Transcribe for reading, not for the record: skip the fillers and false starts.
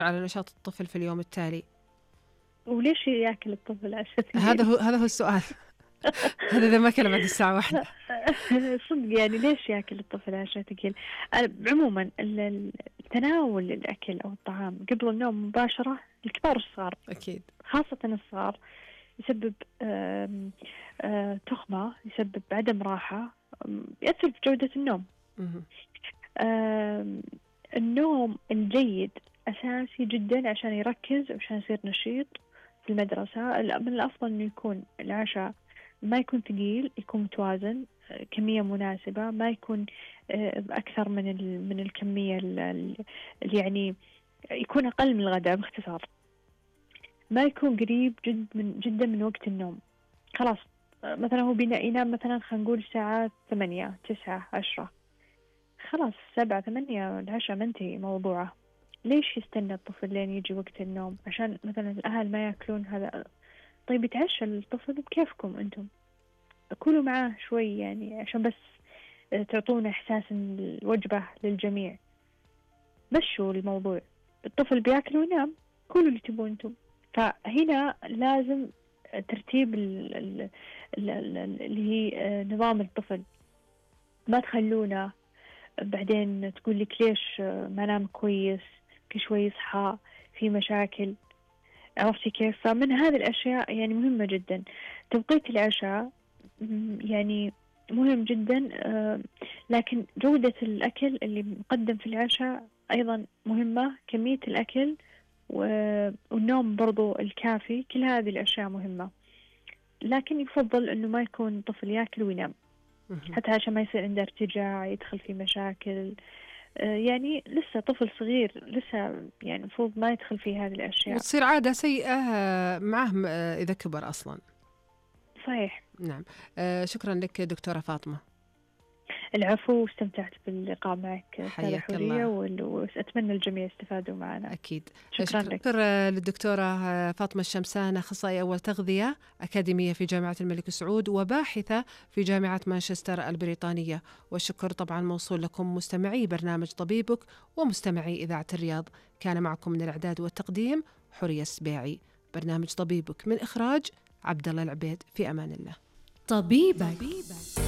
على نشاط الطفل في اليوم التالي. وليش ياكل الطفل عشاء ثقيل؟ هذا هو السؤال. هذا إذا ما كان بعد الساعة 1. صدق يعني ليش ياكل الطفل عشاء ثقيل؟ عموما تناول الأكل أو الطعام قبل النوم مباشرة الكبار والصغار أكيد. خاصة الصغار يسبب تخمة، يسبب عدم راحة، يأثر في جودة النوم. النوم الجيد أساسي جدا عشان يركز وعشان يصير نشيط في المدرسة. من الأفضل أنه يكون العشاء ما يكون ثقيل، يكون متوازن، كمية مناسبة، ما يكون أكثر من الكمية اللي يعني يكون أقل من الغداء. باختصار ما يكون قريب جدا من وقت النوم. خلاص مثلا هو ينام مثلا خلينا نقول الساعة 8 9 10، خلاص 7 8 العشاء منتهي موضوعه. ليش يستنى الطفل لين يجي وقت النوم عشان مثلا الأهل ما يأكلون هذا؟ طيب يتعشى الطفل بكيفكم أنتم، كلوا معاه شوي يعني عشان بس تعطونا إحساس إن الوجبة للجميع. مشوا الموضوع، الطفل بياكل وينام، كلوا اللي تبون أنتم. فهنا لازم ترتيب اللي هي نظام الطفل. ما تخلونا بعدين تقول لك ليش ما نام كويس، كل شوي يصحى في مشاكل. عرفتي كيف؟ فمن هذه الأشياء يعني مهمة جدا. توقيت العشاء يعني مهم جدا، لكن جودة الأكل اللي مقدم في العشاء أيضا مهمة، كمية الأكل والنوم برضو الكافي، كل هذه الأشياء مهمة. لكن يفضل أنه ما يكون طفل يأكل وينام، حتى عشان ما يصير عنده ارتجاع، يدخل في مشاكل. يعني لسه طفل صغير، لسه يعني المفروض ما يدخل في هذه الأشياء وتصير عادة سيئة معه إذا كبر أصلا. صحيح. نعم. شكرا لك دكتورة فاطمة. العفو، واستمتعت باللقاء معك أستاذة حياك حورية، الله. وأتمنى الجميع يستفادوا معنا. أكيد. شكرا لك. شكرا للدكتورة فاطمة الشمسان، أخصائية أول تغذية أكاديمية في جامعة الملك سعود وباحثة في جامعة مانشستر البريطانية. والشكر طبعا موصول لكم مستمعي برنامج طبيبك ومستمعي إذاعة الرياض. كان معكم من الإعداد والتقديم حورية السبيعي. برنامج طبيبك من إخراج عبد الله العبيد. في أمان الله. طبيبك.